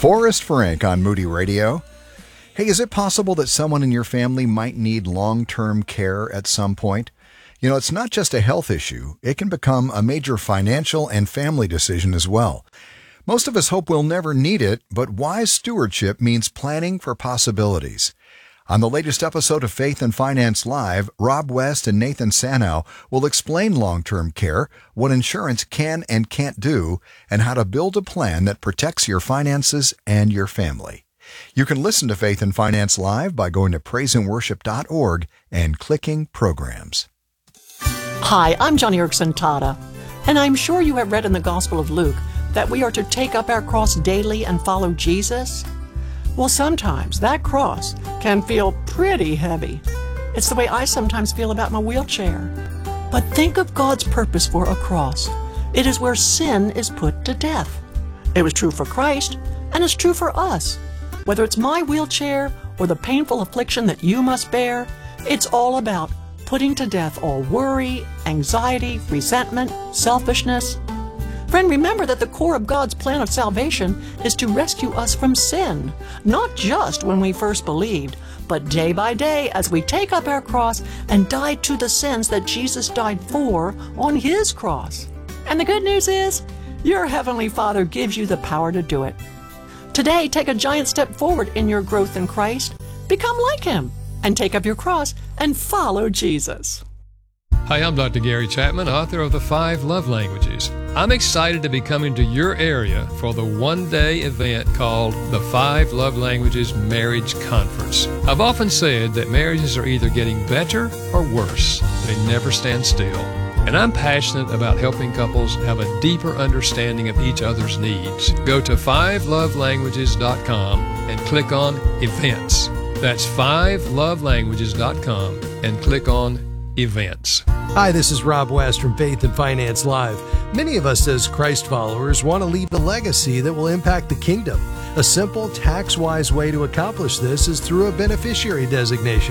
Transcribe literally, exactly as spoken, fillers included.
Forrest Frank on Moody Radio. Hey, is it possible that someone in your family might need long-term care at some point? You know, it's not just a health issue. It can become a major financial and family decision as well. Most of us hope we'll never need it, but wise stewardship means planning for possibilities. On the latest episode of Faith and Finance Live, Rob West and Nathan Sanow will explain long-term care, what insurance can and can't do, and how to build a plan that protects your finances and your family. You can listen to Faith and Finance Live by going to praise and worship dot org and clicking Programs. Hi, I'm Joni Eareckson Tada, and I'm sure you have read in the Gospel of Luke that we are to take up our cross daily and follow Jesus. Well, sometimes that cross can feel pretty heavy. It's the way I sometimes feel about my wheelchair. But think of God's purpose for a cross. It is where sin is put to death. It was true for Christ, and it's true for us. Whether it's my wheelchair or the painful affliction that you must bear, it's all about putting to death all worry, anxiety, resentment, selfishness. Friend, remember that the core of God's plan of salvation is to rescue us from sin, not just when we first believed, but day by day as we take up our cross and die to the sins that Jesus died for on His cross. And the good news is, your Heavenly Father gives you the power to do it. Today, take a giant step forward in your growth in Christ. Become like Him and take up your cross and follow Jesus. Hi, I'm Doctor Gary Chapman, author of The Five Love Languages. I'm excited to be coming to your area for the one-day event called the Five Love Languages Marriage Conference. I've often said that marriages are either getting better or worse. They never stand still. And I'm passionate about helping couples have a deeper understanding of each other's needs. Go to five love languages dot com and click on Events. That's five love languages dot com and click on Events. Hi, this is Rob West from Faith and Finance Live. Many of us as Christ followers want to leave a legacy that will impact the kingdom. A simple, tax-wise way to accomplish this is through a beneficiary designation.